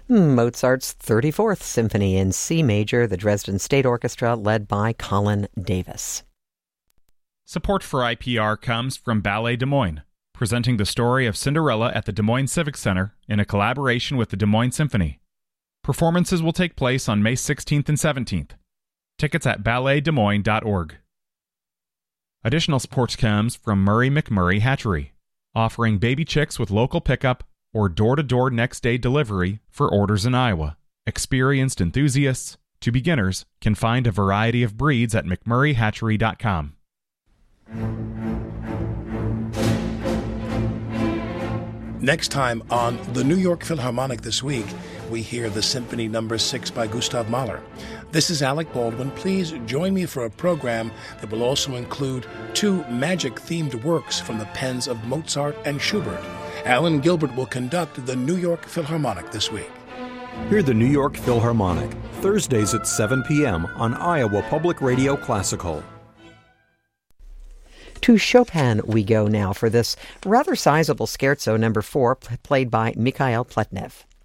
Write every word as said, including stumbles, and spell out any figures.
Mozart's thirty-fourth Symphony in C major, the Dresden State Orchestra, led by Colin Davis. Support for I P R comes from Ballet Des Moines, presenting the story of Cinderella at the Des Moines Civic Center in a collaboration with the Des Moines Symphony. Performances will take place on May sixteenth and seventeenth. Tickets at ballet des moines dot org. Additional support comes from Murray McMurray Hatchery, offering baby chicks with local pickup or door-to-door next-day delivery for orders in Iowa. Experienced enthusiasts to beginners can find a variety of breeds at mcmurray hatchery dot com. Next time on the New York Philharmonic This Week, we hear the Symphony Number six by Gustav Mahler. This is Alec Baldwin. Please join me for a program that will also include two magic-themed works from the pens of Mozart and Schubert. Alan Gilbert will conduct the New York Philharmonic This Week. Hear the New York Philharmonic, Thursdays at seven p.m. on Iowa Public Radio Classical. To Chopin we go now for this rather sizable scherzo number four, played by Mikhail Pletnev.